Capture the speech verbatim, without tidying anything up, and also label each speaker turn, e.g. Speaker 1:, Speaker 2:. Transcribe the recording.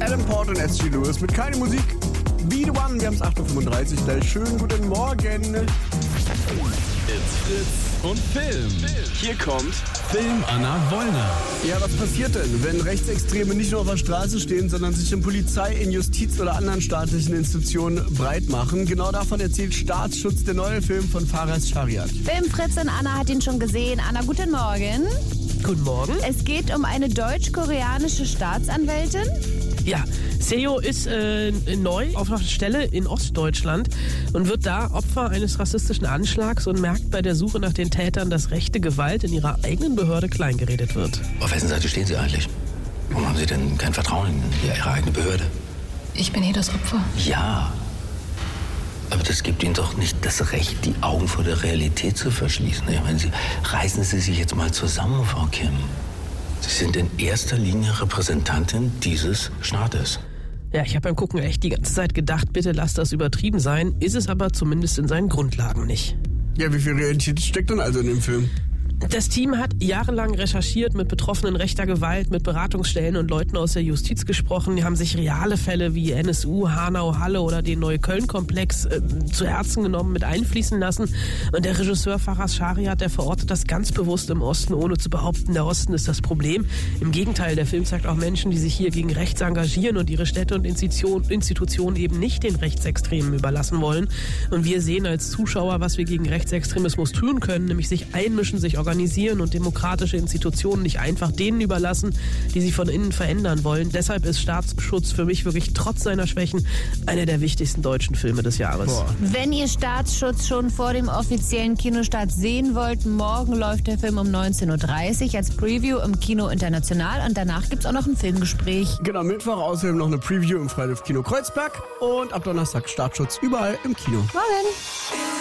Speaker 1: Adam Port und S G Lewis mit keine Musik. Be the One, wir haben es acht Uhr fünfunddreißig gleich. Schönen guten Morgen.
Speaker 2: It's Fritz und Film. Hier kommt Film Anna Wollner.
Speaker 1: Ja, was passiert denn, wenn Rechtsextreme nicht nur auf der Straße stehen, sondern sich in Polizei, in Justiz oder anderen staatlichen Institutionen breit machen? Genau davon erzählt Staatsschutz, der neue Film von Faraz Shariat.
Speaker 3: Film Fritz und Anna hat ihn schon gesehen. Anna, guten Morgen.
Speaker 4: Guten Morgen.
Speaker 3: Es geht um eine deutsch-koreanische Staatsanwältin.
Speaker 4: Ja, Seo ist äh, neu auf einer Stelle in Ostdeutschland und wird da Opfer eines rassistischen Anschlags und merkt bei der Suche nach den Tätern, dass rechte Gewalt in ihrer eigenen Behörde kleingeredet wird.
Speaker 5: Auf wessen Seite stehen Sie eigentlich? Warum haben Sie denn kein Vertrauen in Ihre eigene Behörde?
Speaker 6: Ich bin eh das Opfer.
Speaker 5: Ja, aber das gibt Ihnen doch nicht das Recht, die Augen vor der Realität zu verschließen. Ich meine, Sie, reißen Sie sich jetzt mal zusammen, Frau Kim. Sie sind in erster Linie Repräsentantin dieses Staates.
Speaker 4: Ja, ich habe beim Gucken echt die ganze Zeit gedacht, bitte lass das übertrieben sein, ist es aber zumindest in seinen Grundlagen nicht.
Speaker 1: Ja, wie viel Realität steckt denn also in dem Film?
Speaker 4: Das Team hat jahrelang recherchiert, mit Betroffenen rechter Gewalt, mit Beratungsstellen und Leuten aus der Justiz gesprochen. Die haben sich reale Fälle wie N S U, Hanau, Halle oder den Neukölln-Komplex äh, zu Herzen genommen, mit einfließen lassen. Und der Regisseur Faraz Shariat, der verortet das ganz bewusst im Osten, ohne zu behaupten, der Osten ist das Problem. Im Gegenteil, der Film zeigt auch Menschen, die sich hier gegen rechts engagieren und ihre Städte und Institution, Institutionen eben nicht den Rechtsextremen überlassen wollen. Und wir sehen als Zuschauer, was wir gegen Rechtsextremismus tun können, nämlich sich einmischen, sich organisieren und demokratische Institutionen nicht einfach denen überlassen, die sie von innen verändern wollen. Deshalb ist Staatsschutz für mich wirklich trotz seiner Schwächen einer der wichtigsten deutschen Filme des Jahres.
Speaker 1: Boah.
Speaker 3: Wenn ihr Staatsschutz schon vor dem offiziellen Kinostart sehen wollt, morgen läuft der Film um neunzehn Uhr dreißig als Preview im Kino International und danach gibt es auch noch ein Filmgespräch.
Speaker 1: Genau, Mittwoch außerdem noch eine Preview im Freitag Kino Kreuzberg und ab Donnerstag Staatsschutz überall im Kino.
Speaker 3: Morgen.